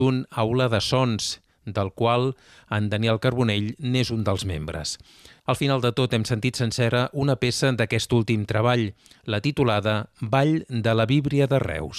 un aula de sons, del qual en Daniel Carbonell n'és un dels membres. Al final de tot hem sentit sencera una peça d'aquest últim treball, la titulada Ball de la Víbria de Reus.